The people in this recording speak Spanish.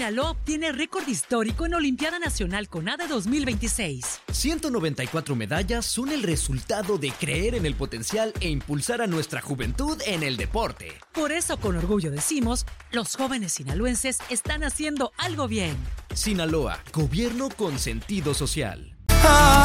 Sinaloa obtiene récord histórico en Olimpiada Nacional CONADE 2026. 194 medallas son el resultado de creer en el potencial e impulsar a nuestra juventud en el deporte. Por eso, con orgullo decimos, los jóvenes sinaloenses están haciendo algo bien. Sinaloa, gobierno con sentido social.